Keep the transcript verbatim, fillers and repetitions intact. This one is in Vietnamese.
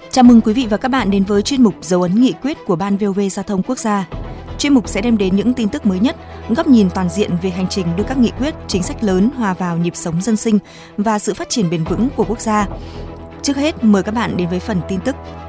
Chào mừng quý vị và các bạn đến với chuyên mục Dấu ấn nghị quyết của Ban vê o vê Giao thông Quốc gia. Chuyên mục sẽ đem đến những tin tức mới nhất, góc nhìn toàn diện về hành trình đưa các nghị quyết, chính sách lớn hòa vào nhịp sống dân sinh và sự phát triển bền vững của quốc gia. Trước hết, mời các bạn đến với phần tin tức